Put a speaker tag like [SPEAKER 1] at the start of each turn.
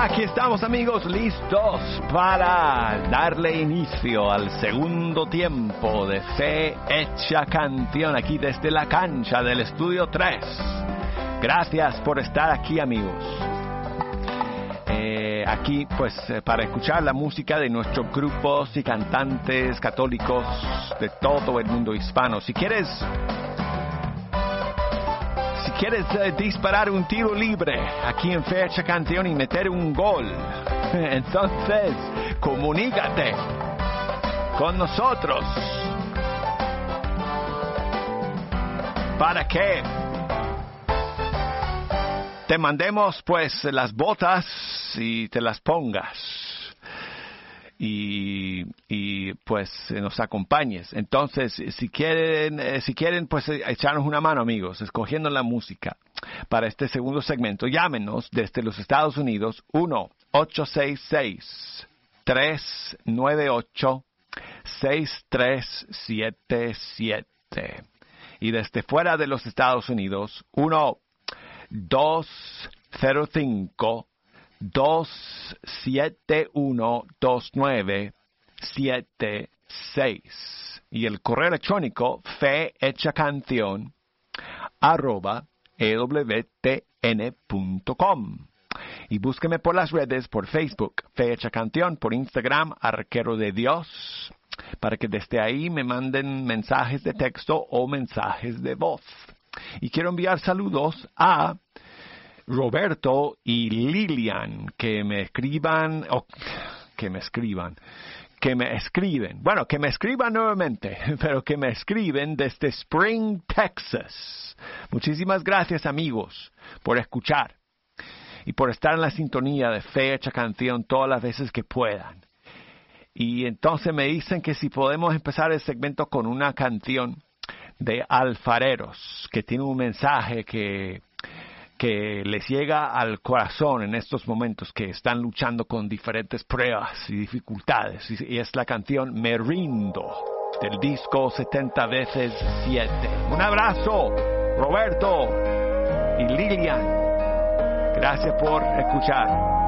[SPEAKER 1] Aquí estamos, amigos, listos para darle inicio al segundo tiempo de Fe Hecha Canción, aquí desde la cancha del Estudio 3. Gracias por estar aquí, amigos. Aquí, pues, para escuchar la música de nuestros grupos y cantantes católicos de todo el mundo hispano. Si quieres disparar un tiro libre aquí en Fecha Canción y meter un gol, entonces comunícate con nosotros para que te mandemos pues las botas y te las pongas y pues nos acompañes. Entonces, si quieren pues echarnos una mano, amigos, escogiendo la música para este segundo segmento, llámenos desde los Estados Unidos 1-866-398-6377 y desde fuera de los Estados Unidos 1-205-271-2976 y el correo electrónico fehechacanción@ewtn.com. Y búsqueme por las redes, por Facebook, Fe Hecha Canción, por Instagram, Arquero de Dios, para que desde ahí me manden mensajes de texto o mensajes de voz. Y quiero enviar saludos a Roberto y Lilian, que me escriban nuevamente, pero que me escriben desde Spring, Texas. Muchísimas gracias, amigos, por escuchar y por estar en la sintonía de Fe Hecha Canción todas las veces que puedan. Y entonces me dicen que si podemos empezar el segmento con una canción de Alfareros, que tiene un mensaje que les llega al corazón en estos momentos que están luchando con diferentes pruebas y dificultades. Y es la canción Me Rindo, del disco 70 veces 7. Un abrazo, Roberto y Lilian. Gracias por escuchar.